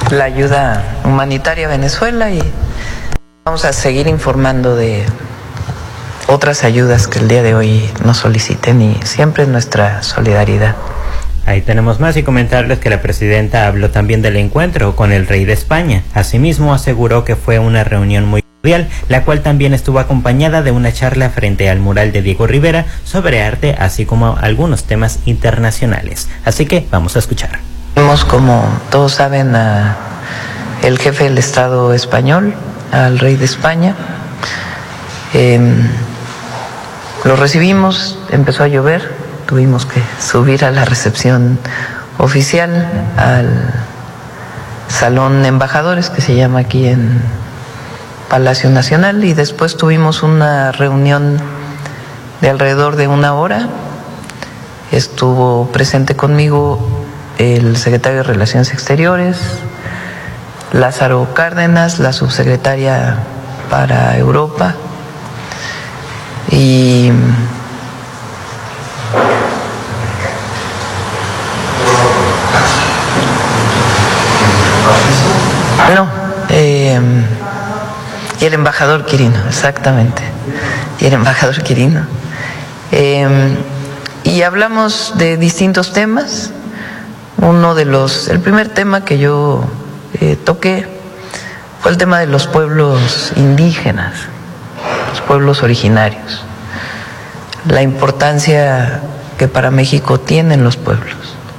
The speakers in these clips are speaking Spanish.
la ayuda humanitaria a Venezuela y vamos a seguir informando de otras ayudas que el día de hoy nos soliciten y siempre nuestra solidaridad. Ahí tenemos más y comentarles que la presidenta habló también del encuentro con el rey de España. Asimismo aseguró que fue una reunión muy cordial, la cual también estuvo acompañada de una charla frente al mural de Diego Rivera sobre arte, así como algunos temas internacionales. Así que vamos a escuchar. Como todos saben, el jefe del Estado español, al rey de España. Lo recibimos, empezó a llover, tuvimos que subir a la recepción oficial, al Salón Embajadores, que se llama aquí en Palacio Nacional, y después tuvimos una reunión de alrededor de 1 hora. Estuvo presente conmigo el secretario de Relaciones Exteriores, Lázaro Cárdenas, la subsecretaria para Europa, y y el embajador Quirino, exactamente, y el embajador Quirino. Y hablamos de distintos temas. El primer tema que yo toqué fue el tema de los pueblos indígenas, los pueblos originarios, la importancia que para México tienen los pueblos.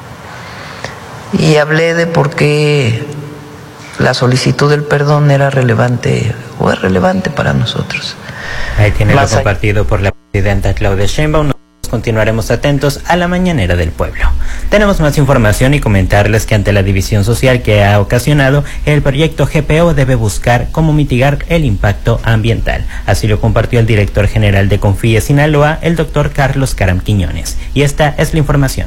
Y hablé de por qué la solicitud del perdón era relevante o es relevante para nosotros. Ahí tiene lo compartido por la presidenta Claudia Sheinbaum. Continuaremos atentos a la mañanera del pueblo. Tenemos más información y comentarles que ante la división social que ha ocasionado, el proyecto GPO debe buscar cómo mitigar el impacto ambiental. Así lo compartió el director general de Confíe Sinaloa, el doctor Carlos Caram Quiñones. Y esta es la información.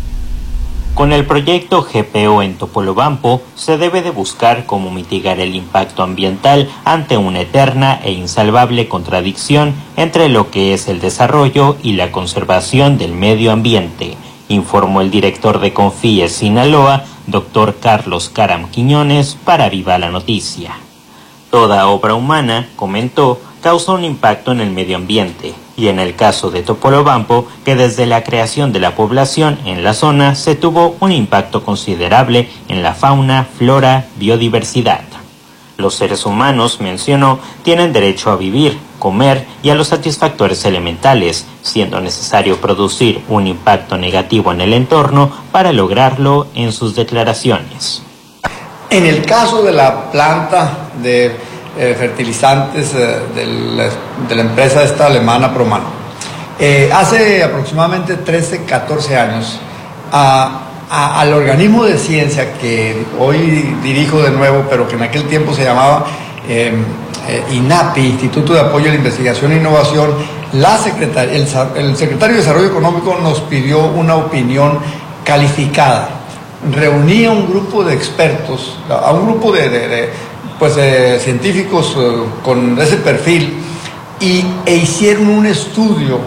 Con el proyecto GPO en Topolobampo, se debe de buscar cómo mitigar el impacto ambiental ante una eterna e insalvable contradicción entre lo que es el desarrollo y la conservación del medio ambiente, informó el director de Confíe Sinaloa, doctor Carlos Caram Quiñones, para Viva la Noticia. Toda obra humana, comentó, causa un impacto en el medio ambiente, y en el caso de Topolobampo, que desde la creación de la población en la zona se tuvo un impacto considerable en la fauna, flora, biodiversidad. Los seres humanos, mencionó, tienen derecho a vivir, comer y a los satisfactores elementales, siendo necesario producir un impacto negativo en el entorno para lograrlo en sus declaraciones. En el caso de la planta de fertilizantes de la empresa esta alemana Proman. Hace aproximadamente 13, 14 años, al organismo de ciencia que hoy dirijo de nuevo, pero que en aquel tiempo se llamaba INAPI, Instituto de Apoyo a la Investigación e Innovación, el secretario de Desarrollo Económico nos pidió una opinión calificada. Reunía un grupo de expertos, a un grupo de científicos con ese perfil e hicieron un estudio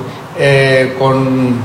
con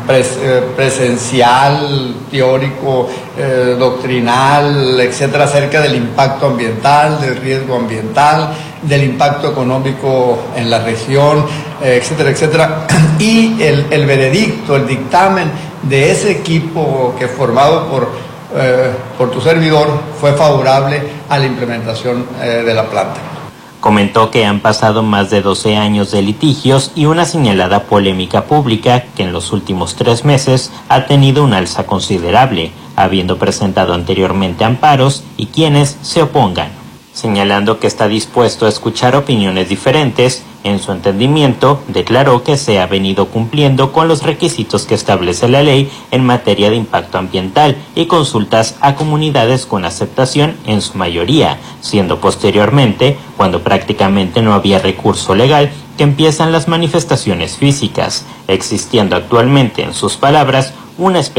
presencial, teórico, doctrinal, etcétera, acerca del impacto ambiental, del riesgo ambiental, del impacto económico en la región, etcétera, etcétera. Y el veredicto, el dictamen de ese equipo que formado por tu servidor fue favorable a la implementación de la planta. Comentó que han pasado más de 12 años de litigios y una señalada polémica pública que en los últimos 3 meses ha tenido un alza considerable, habiendo presentado anteriormente amparos y quienes se opongan, señalando que está dispuesto a escuchar opiniones diferentes. En su entendimiento, declaró que se ha venido cumpliendo con los requisitos que establece la ley en materia de impacto ambiental y consultas a comunidades con aceptación en su mayoría, siendo posteriormente, cuando prácticamente no había recurso legal, que empiezan las manifestaciones físicas, existiendo actualmente, en sus palabras, una especie